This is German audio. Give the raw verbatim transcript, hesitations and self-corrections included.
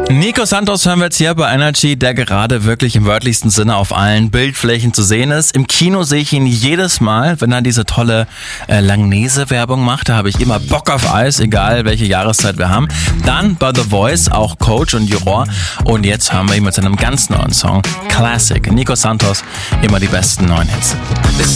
Nico Santos hören wir jetzt hier bei Energy, der gerade wirklich im wörtlichsten Sinne auf allen Bildflächen zu sehen ist. Im Kino sehe ich ihn jedes Mal, wenn er diese tolle äh, Langnese-Werbung macht. Da habe ich immer Bock auf Eis, egal welche Jahreszeit wir haben. Dann bei The Voice auch Coach und Juror. Und jetzt hören wir ihn mit seinem ganz neuen Song Classic. Nico Santos, immer die besten neuen Hits.